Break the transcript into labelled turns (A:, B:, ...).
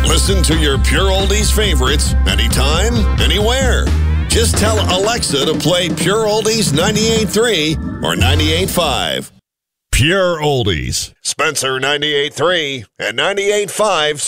A: Listen to your Pure Oldies favorites anytime, anywhere. Just tell Alexa to play Pure Oldies 98.3 or 98.5. Pure Oldies. Spencer 98.3 and 98.5